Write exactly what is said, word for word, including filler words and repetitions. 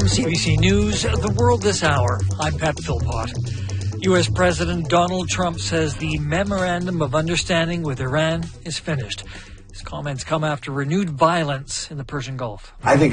From C B C News, The World This Hour, I'm Pat Philpott. U S President Donald Trump says the memorandum of understanding with Iran is finished. His comments come after renewed violence in the Persian Gulf. I think